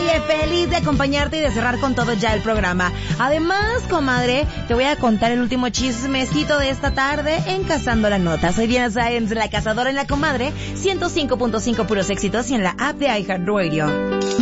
Oye, feliz de acompañarte y de cerrar con todo ya el programa. Además, comadre, te voy a contar el último chismecito de esta tarde en Cazando la Nota. Soy Diana Sáenz, la cazadora en la comadre, 105.5 puros éxitos y en la app de iHeartRadio.